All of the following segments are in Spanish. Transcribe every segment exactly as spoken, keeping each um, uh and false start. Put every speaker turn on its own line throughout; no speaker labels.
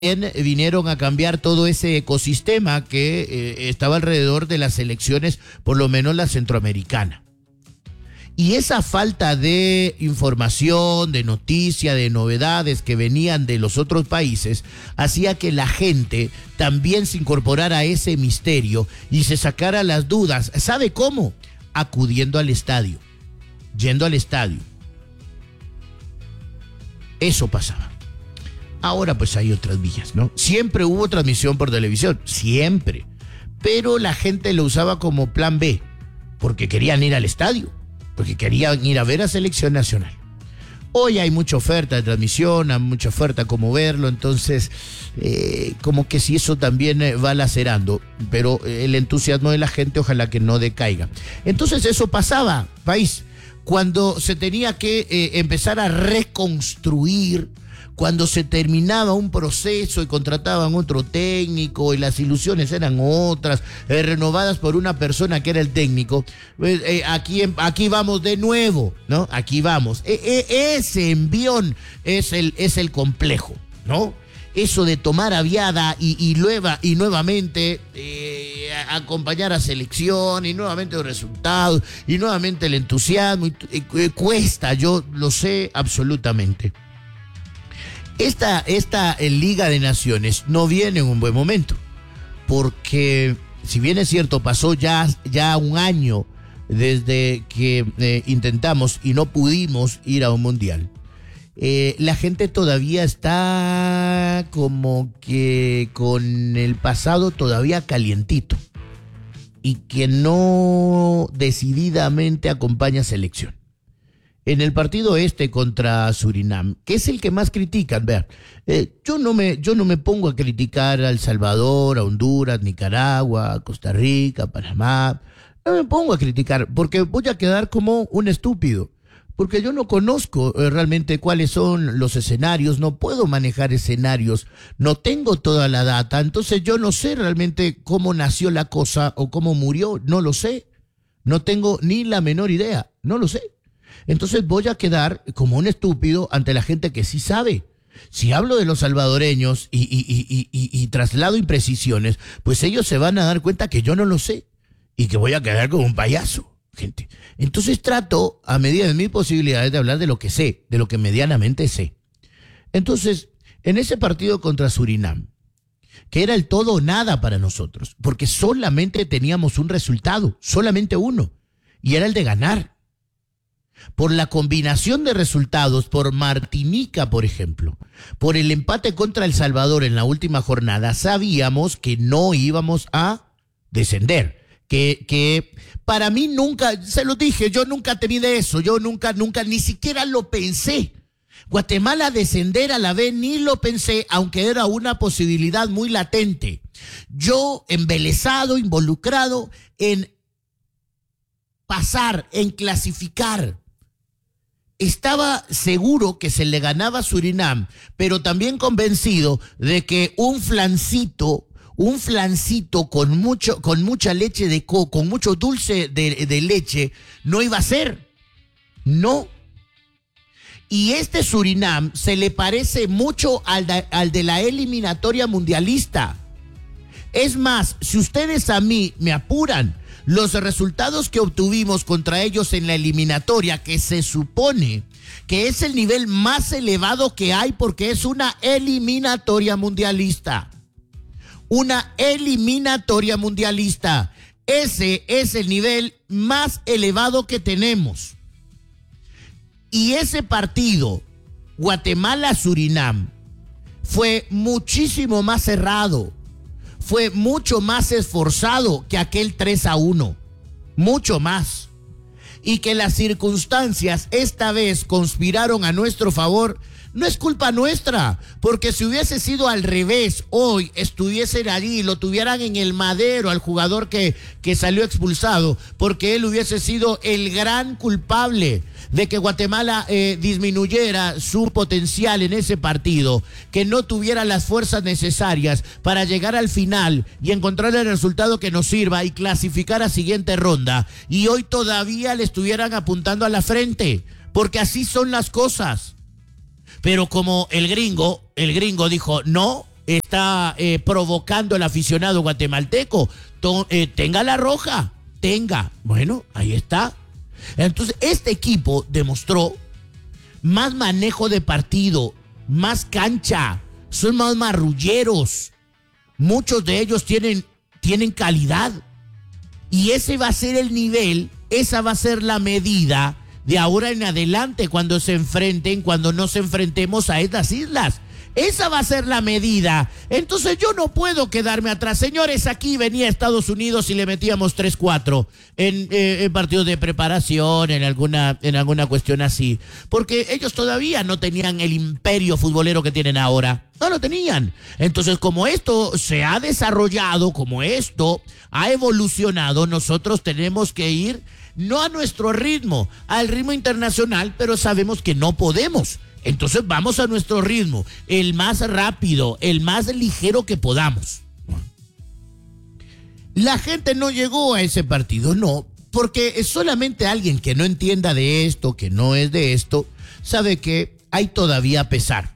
vinieron a cambiar todo ese ecosistema que eh, estaba alrededor de las elecciones, por lo menos la centroamericana. Y esa falta de información, de noticia, de novedades que venían de los otros países, hacía que la gente también se incorporara a ese misterio y se sacara las dudas. ¿Sabe cómo? Acudiendo al estadio, yendo al estadio. Eso pasaba. Ahora pues hay otras vías, ¿no? Siempre hubo transmisión por televisión, siempre. Pero la gente lo usaba como plan B, porque querían ir al estadio, porque querían ir a ver a Selección Nacional. Hoy hay mucha oferta de transmisión, hay mucha oferta como verlo, entonces eh, como que si eso también eh, va lacerando, pero eh, el entusiasmo de la gente ojalá que no decaiga. Entonces eso pasaba, país, cuando se tenía que eh, empezar a reconstruir, cuando se terminaba un proceso y contrataban otro técnico y las ilusiones eran otras, eh, renovadas por una persona que era el técnico, pues, eh, aquí, aquí vamos de nuevo, ¿no? Aquí vamos. E, e, ese envión es el, es el complejo, ¿no? Eso de tomar aviada y, y, nueva, y nuevamente eh, acompañar a selección y nuevamente los resultados y nuevamente el entusiasmo, y, eh, cuesta, yo lo sé absolutamente. Esta, esta Liga de Naciones no viene en un buen momento, porque si bien es cierto, pasó ya, ya un año desde que eh, intentamos y no pudimos ir a un mundial, eh, la gente todavía está como que con el pasado todavía calientito y que no decididamente acompaña a selección. En el partido este contra Surinam, que es el que más critican, vean, eh, yo no me, yo no me pongo a criticar a El Salvador, a Honduras, Nicaragua, Costa Rica, Panamá, no me pongo a criticar, porque voy a quedar como un estúpido, porque yo no conozco eh, realmente cuáles son los escenarios, no puedo manejar escenarios, no tengo toda la data, entonces yo no sé realmente cómo nació la cosa o cómo murió, no lo sé, no tengo ni la menor idea, no lo sé. Entonces voy a quedar como un estúpido ante la gente que sí sabe. Si hablo de los salvadoreños y, y, y, y, y traslado imprecisiones, pues ellos se van a dar cuenta que yo no lo sé y que voy a quedar como un payaso, gente. Entonces trato, a medida de mis posibilidades, de hablar de lo que sé, de lo que medianamente sé. Entonces, en ese partido contra Surinam, que era el todo o nada para nosotros, porque solamente teníamos un resultado, solamente uno, y era el de ganar. Por la combinación de resultados, por Martinica, por ejemplo, por el empate contra El Salvador en la última jornada, sabíamos que no íbamos a descender. Que, que para mí nunca, se lo dije, yo nunca temí de eso, yo nunca, nunca, ni siquiera lo pensé. Guatemala descender a la B ni lo pensé, aunque era una posibilidad muy latente. Yo embelesado, involucrado en pasar, en clasificar. Estaba seguro que se le ganaba a Surinam, pero también convencido de que un flancito, un flancito con mucho, con mucha leche de coco, con mucho dulce de, de leche, no iba a ser. No. Y este Surinam se le parece mucho al de, al de la eliminatoria mundialista. Es más, si ustedes a mí me apuran, los resultados que obtuvimos contra ellos en la eliminatoria, que se supone que es el nivel más elevado que hay porque es una eliminatoria mundialista. Una eliminatoria mundialista. Ese es el nivel más elevado que tenemos. Y ese partido, Guatemala-Surinam, fue muchísimo más cerrado. Fue mucho más esforzado que aquel tres a uno, mucho más. Y que las circunstancias esta vez conspiraron a nuestro favor, no es culpa nuestra, porque si hubiese sido al revés, hoy estuviesen allí, lo tuvieran en el madero al jugador que, que salió expulsado, porque él hubiese sido el gran culpable de que Guatemala eh, disminuyera su potencial en ese partido, que no tuviera las fuerzas necesarias para llegar al final y encontrar el resultado que nos sirva y clasificar a siguiente ronda, y hoy todavía le estuvieran apuntando a la frente, porque así son las cosas. Pero como el gringo, el gringo dijo, no, está eh, provocando el aficionado guatemalteco. To, eh, tenga la roja, tenga. Bueno, ahí está. Entonces, este equipo demostró más manejo de partido, más cancha, son más marrulleros. Muchos de ellos tienen, tienen calidad. Y ese va a ser el nivel, esa va a ser la medida de ahora en adelante cuando se enfrenten, cuando nos enfrentemos a estas islas. Esa va a ser la medida. Entonces yo no puedo quedarme atrás. Señores, aquí venía Estados Unidos y le metíamos tres cuatro en, eh, en partidos de preparación, en alguna, en alguna cuestión así. Porque ellos todavía no tenían el imperio futbolero que tienen ahora. No lo tenían. Entonces, como esto se ha desarrollado, como esto ha evolucionado, nosotros tenemos que ir no a nuestro ritmo, al ritmo internacional, pero sabemos que no podemos. Entonces vamos a nuestro ritmo, el más rápido, el más ligero que podamos. La gente no llegó a ese partido, no, porque es solamente alguien que no entienda de esto, que no es de esto, sabe que hay todavía pesar.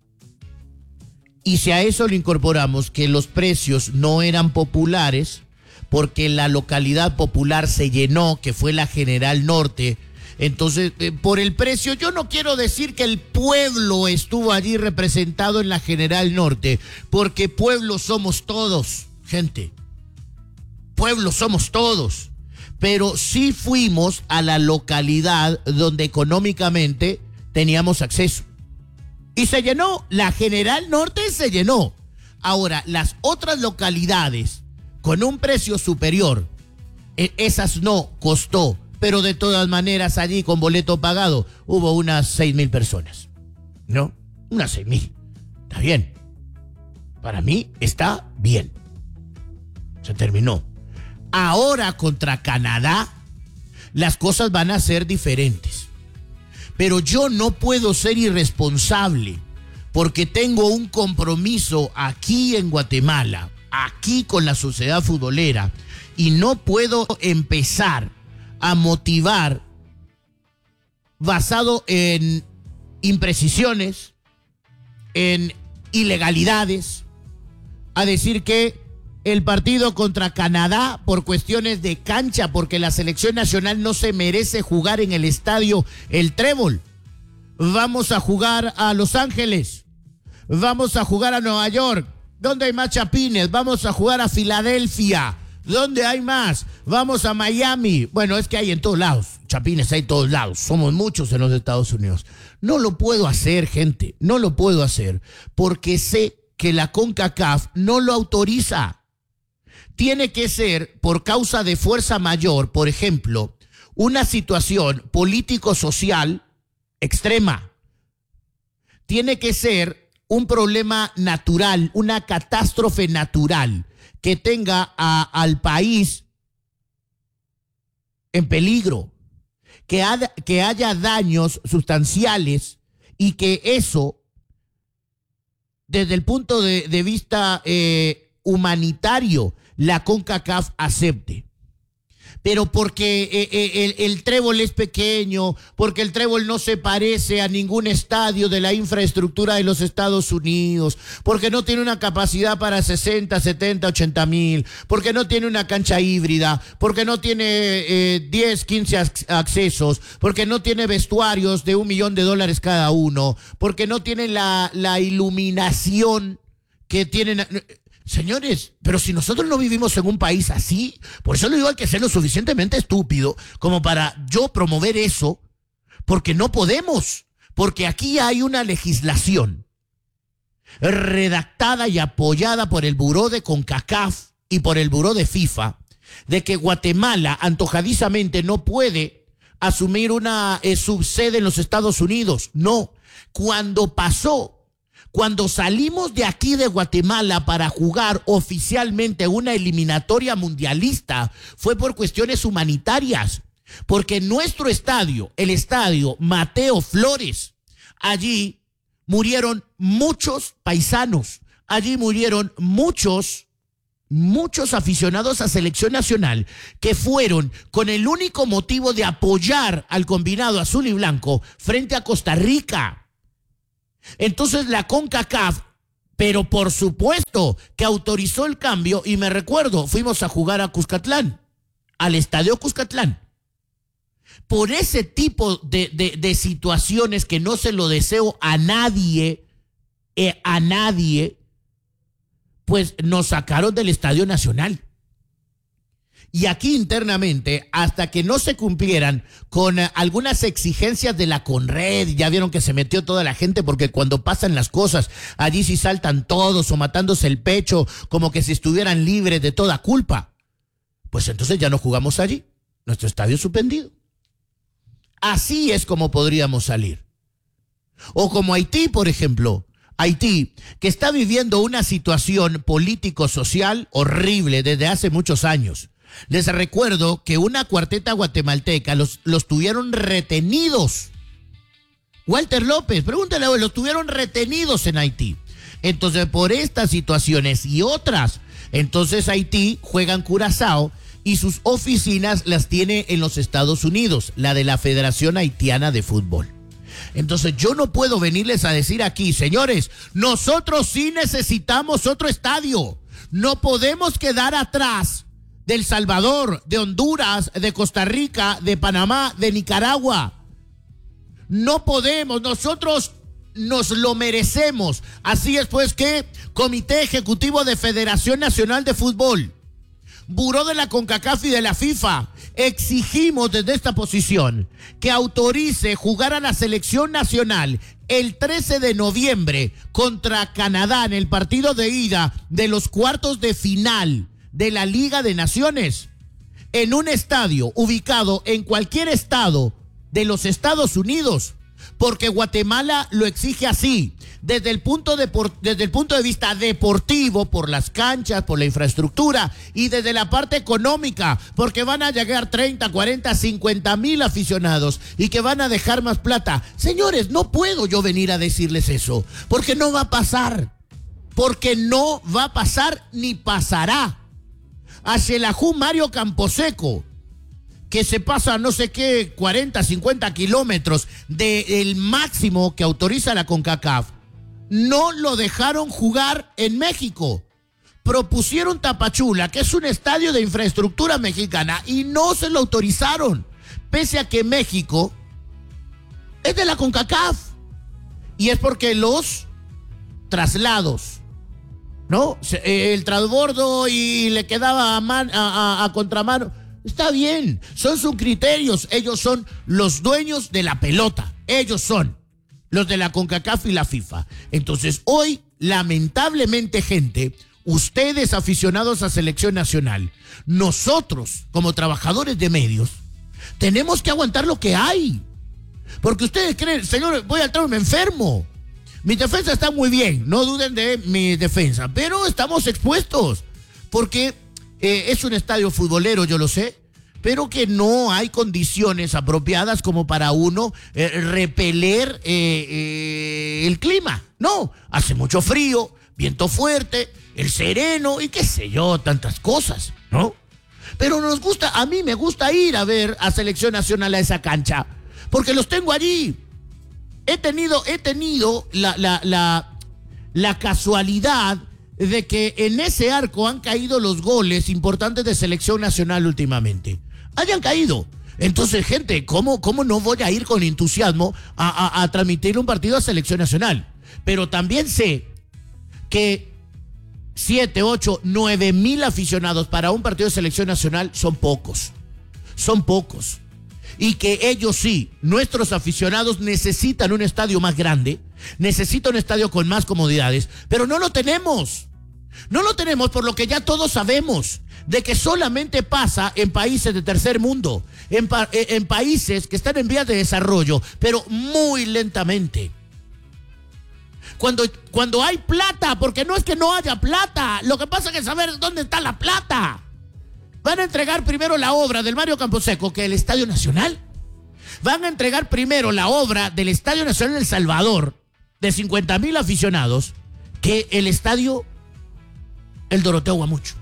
Y si a eso le incorporamos que los precios no eran populares, porque la localidad popular se llenó, que fue la General Norte. Entonces, eh, por el precio, yo no quiero decir que el pueblo estuvo allí representado en la General Norte, porque pueblo somos todos, gente. Pueblo somos todos. Pero sí fuimos a la localidad donde económicamente teníamos acceso. Y se llenó, la General Norte se llenó. Ahora, las otras localidades con un precio superior, eh, esas no costó. Pero de todas maneras allí con boleto pagado hubo unas seis mil personas, ¿no? Unas seis mil. Está bien. Para mí está bien. Se terminó. Ahora contra Canadá las cosas van a ser diferentes. Pero yo no puedo ser irresponsable porque tengo un compromiso aquí en Guatemala, aquí con la sociedad futbolera, y no puedo empezar a motivar basado en imprecisiones, en ilegalidades, a decir que el partido contra Canadá por cuestiones de cancha, porque la selección nacional no se merece jugar en el estadio El Trébol. Vamos a jugar a Los Ángeles, vamos a jugar a Nueva York, donde hay más chapines, vamos a jugar a Filadelfia. ¿Dónde hay más? Vamos a Miami. Bueno, es que hay en todos lados. Chapines hay en todos lados. Somos muchos en los Estados Unidos. No lo puedo hacer, gente. No lo puedo hacer porque sé que la CONCACAF no lo autoriza. Tiene que ser por causa de fuerza mayor, por ejemplo, una situación político-social extrema. Tiene que ser un problema natural, una catástrofe natural, que tenga a, al país en peligro, que, ha, que haya daños sustanciales y que eso, desde el punto de, de vista eh, humanitario, la CONCACAF acepte. Pero porque eh, eh, el, el Trébol es pequeño, porque el Trébol no se parece a ningún estadio de la infraestructura de los Estados Unidos, porque no tiene una capacidad para sesenta, setenta, ochenta mil, porque no tiene una cancha híbrida, porque no tiene eh, diez, quince accesos, porque no tiene vestuarios de un millón de dólares cada uno, porque no tiene la, la iluminación que tienen... Señores, pero si nosotros no vivimos en un país así, por eso le digo, hay que ser lo suficientemente estúpido como para yo promover eso, porque no podemos, porque aquí hay una legislación redactada y apoyada por el Buró de CONCACAF y por el Buró de FIFA, de que Guatemala antojadizamente no puede asumir una eh, subsede en los Estados Unidos. No, cuando pasó, cuando salimos de aquí de Guatemala para jugar oficialmente una eliminatoria mundialista, fue por cuestiones humanitarias, porque nuestro estadio, el estadio Mateo Flores, allí murieron muchos paisanos, allí murieron muchos, muchos aficionados a selección nacional que fueron con el único motivo de apoyar al combinado azul y blanco frente a Costa Rica. Entonces la CONCACAF Pero por supuesto que autorizó el cambio y me recuerdo, fuimos a jugar a Cuscatlán, al Estadio Cuscatlán. Por ese tipo de, de, de situaciones que no se lo deseo a nadie, eh, a nadie, pues nos sacaron del Estadio Nacional. Y aquí internamente, hasta que no se cumplieran con uh, algunas exigencias de la Conred, ya vieron que se metió toda la gente porque cuando pasan las cosas, allí sí saltan todos o matándose el pecho como que si estuvieran libres de toda culpa. Pues entonces ya no jugamos allí, nuestro estadio suspendido. Así es como podríamos salir. O como Haití, por ejemplo. Haití, que está viviendo una situación político-social horrible desde hace muchos años. Les recuerdo que una cuarteta guatemalteca los, los tuvieron retenidos. Walter López, pregúntale, los tuvieron retenidos en Haití. Entonces, por estas situaciones y otras, entonces Haití juega en Curazao y sus oficinas las tiene en los Estados Unidos, la de la Federación Haitiana de Fútbol. Entonces yo no puedo venirles a decir aquí, señores, nosotros sí necesitamos otro estadio. No podemos quedar atrás de El Salvador, de Honduras, de Costa Rica, de Panamá, de Nicaragua. No podemos, nosotros nos lo merecemos. Así es pues que Comité Ejecutivo de Federación Nacional de Fútbol, Buró de la CONCACAF y de la FIFA, exigimos desde esta posición que autorice jugar a la selección nacional el trece de noviembre contra Canadá en el partido de ida de los cuartos de final de la Liga de Naciones en un estadio ubicado en cualquier estado de los Estados Unidos, porque Guatemala lo exige así, desde el punto de, desde el punto de vista deportivo, por las canchas, por la infraestructura, y desde la parte económica, porque van a llegar treinta, cuarenta, cincuenta mil aficionados y que van a dejar más plata. Señores, no puedo yo venir a decirles eso, porque no va a pasar, porque no va a pasar ni pasará. A Xelajú Mario Camposeco, que se pasa no sé qué, cuarenta, cincuenta kilómetros del máximo que autoriza la CONCACAF, no lo dejaron jugar en México. Propusieron Tapachula, que es un estadio de infraestructura mexicana, y no se lo autorizaron, pese a que México es de la CONCACAF. Y es porque los traslados, ¿no? El transbordo y le quedaba a, man, a, a, a contramano. Está bien, son sus criterios, ellos son los dueños de la pelota, ellos son los de la CONCACAF y la FIFA. Entonces hoy, lamentablemente, gente, ustedes aficionados a selección nacional, nosotros como trabajadores de medios, tenemos que aguantar lo que hay. Porque ustedes creen, señor, voy al trabajo y me enfermo. Mi defensa está muy bien, no duden de mi defensa, pero estamos expuestos, porque eh, es un estadio futbolero, yo lo sé, pero que no hay condiciones apropiadas como para uno eh, repeler eh, eh, el clima. No, hace mucho frío, viento fuerte, el sereno y qué sé yo, tantas cosas, ¿no? Pero nos gusta, a mí me gusta ir a ver a Selección Nacional a esa cancha, porque los tengo allí. He tenido, he tenido la, la, la, la casualidad de que en ese arco han caído los goles importantes de Selección Nacional últimamente. Hayan caído. Entonces, gente, ¿cómo, cómo no voy a ir con entusiasmo a, a, a transmitir un partido a Selección Nacional? Pero también sé que siete, ocho, nueve mil aficionados para un partido de Selección Nacional son pocos. Son pocos. Y que ellos sí, nuestros aficionados necesitan un estadio más grande, necesitan un estadio con más comodidades, pero no lo tenemos. No lo tenemos por lo que ya todos sabemos, de que solamente pasa en países de tercer mundo, en, pa en países que están en vías de desarrollo, pero muy lentamente. Cuando, cuando hay plata, porque no es que no haya plata, lo que pasa es que saber dónde está la plata. Van a entregar primero la obra del Mario Camposeco que el Estadio Nacional. Van a entregar primero la obra del Estadio Nacional de El Salvador, de cincuenta mil aficionados, que el Estadio El Doroteo Guamucho.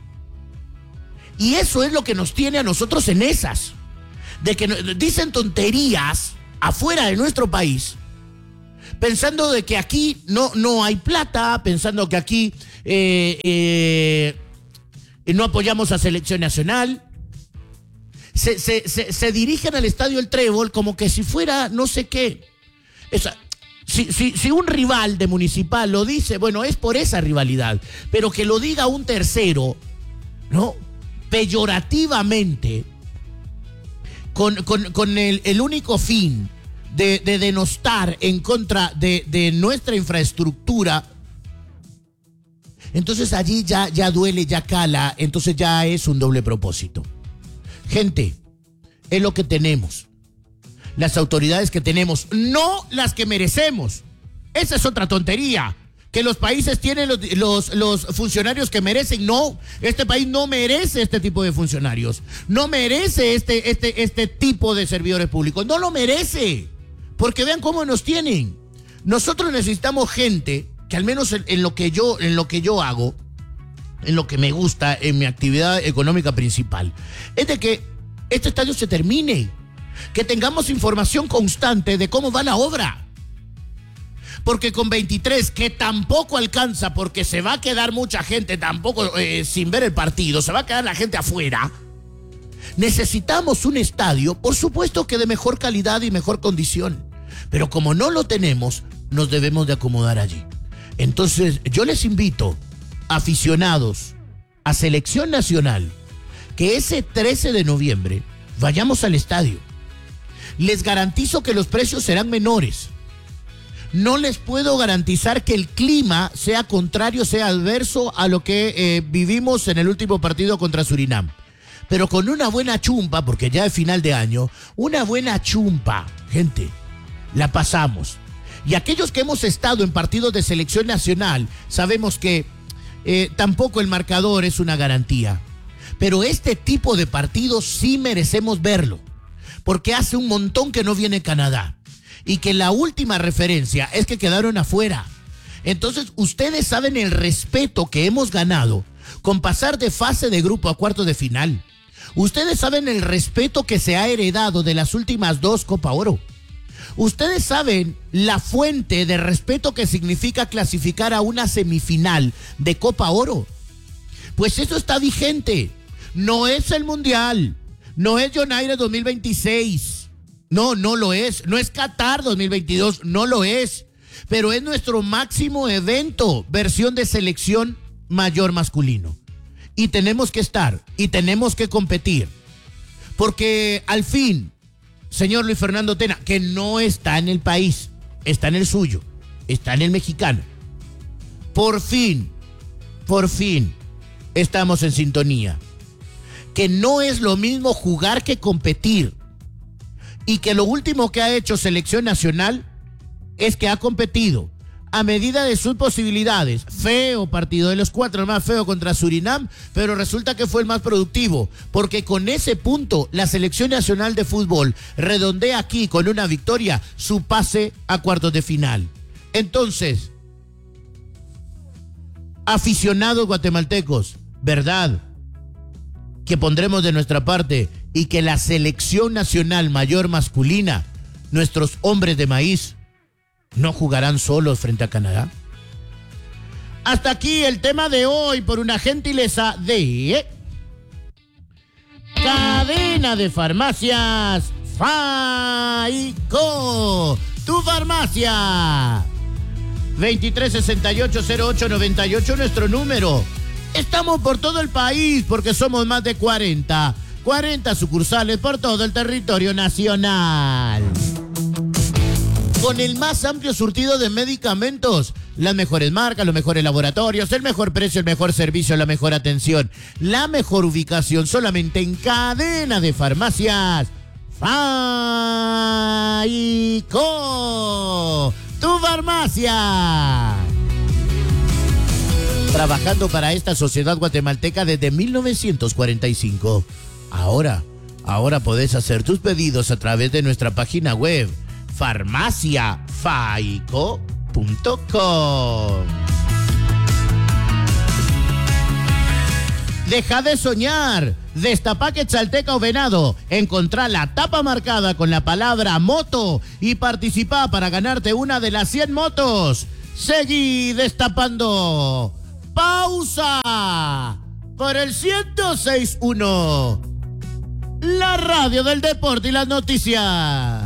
Y eso es lo que nos tiene a nosotros en esas, de que dicen tonterías afuera de nuestro país, pensando de que aquí no, no hay plata, pensando que aquí eh, eh, no apoyamos a Selección Nacional. Se, se, se, se dirigen al Estadio El Trébol como que si fuera no sé qué. Esa, si, si, si un rival de Municipal lo dice, bueno, es por esa rivalidad, pero que lo diga un tercero, ¿no? Peyorativamente, con, con, con el, el único fin de, de denostar en contra de, de nuestra infraestructura, entonces allí ya, ya duele, ya cala, entonces ya es un doble propósito. Gente, es lo que tenemos. Las autoridades que tenemos, no las que merecemos. Esa es otra tontería. Que los países tienen los, los, los funcionarios que merecen. No, este país no merece este tipo de funcionarios. No merece este, este, este tipo de servidores públicos. No lo merece. Porque vean cómo nos tienen. Nosotros necesitamos gente que al menos en, en, lo que yo, en lo que yo hago, en lo que me gusta, en mi actividad económica principal, es de que este estadio se termine. Que tengamos información constante de cómo va la obra. Porque con veintitrés, que tampoco alcanza, porque se va a quedar mucha gente tampoco eh, sin ver el partido, se va a quedar la gente afuera. Necesitamos un estadio, por supuesto que de mejor calidad y mejor condición. Pero como no lo tenemos, nos debemos de acomodar allí. Entonces, yo les invito, aficionados a Selección Nacional, que ese trece de noviembre vayamos al estadio. Les garantizo que los precios serán menores. No les puedo garantizar que el clima sea contrario, sea adverso a lo que eh, vivimos en el último partido contra Surinam. Pero con una buena chumpa, porque ya es final de año, una buena chumpa, gente, la pasamos. Y aquellos que hemos estado en partidos de Selección Nacional, sabemos que eh, tampoco el marcador es una garantía. Pero este tipo de partidos sí merecemos verlo. Porque hace un montón que no viene Canadá. Y que la última referencia es que quedaron afuera. Entonces, ustedes saben el respeto que hemos ganado con pasar de fase de grupo a cuarto de final. Ustedes saben el respeto que se ha heredado de las últimas dos Copa Oro. Ustedes saben la fuente de respeto que significa clasificar a una semifinal de Copa Oro. Pues eso está vigente. No es el Mundial. No es United dos mil veintiséis. No, no lo es. No es Qatar dos mil veintidós. No lo es. Pero es nuestro máximo evento, versión de selección mayor masculino. Y tenemos que estar. Y tenemos que competir. Porque al fin, señor Luis Fernando Tena, que no está en el país, está en el suyo, está en el mexicano. Por fin, por fin, estamos en sintonía. Que no es lo mismo jugar que competir. Y que lo último que ha hecho Selección Nacional es que ha competido a medida de sus posibilidades. Feo partido, de los cuatro el más feo contra Surinam, pero resulta que fue el más productivo, porque con ese punto la Selección Nacional de Fútbol redondea aquí con una victoria su pase a cuartos de final. Entonces, aficionados guatemaltecos, ¿verdad? Que pondremos de nuestra parte y que la Selección Nacional Mayor masculina, nuestros hombres de maíz, no jugarán solos frente a Canadá. Hasta aquí el tema de hoy por una gentileza de Cadena de Farmacias Faico, tu farmacia. veintitrés sesenta y ocho cero ocho noventa y ocho nuestro número. Estamos por todo el país porque somos más de cuarenta. cuarenta sucursales por todo el territorio nacional. Con el más amplio surtido de medicamentos, las mejores marcas, los mejores laboratorios, el mejor precio, el mejor servicio, la mejor atención, la mejor ubicación, solamente en Cadena de Farmacias Faico, tu farmacia. Trabajando para esta sociedad guatemalteca desde mil novecientos cuarenta y cinco. Ahora, ahora podés hacer tus pedidos a través de nuestra página web, farmacia faico punto com. Deja de soñar. Destapá Quetzalteca o Venado. Encontrá la tapa marcada con la palabra moto y participá para ganarte una de las cien motos. Seguí destapando. Pausa por el ciento seis punto uno. La radio del deporte y las noticias.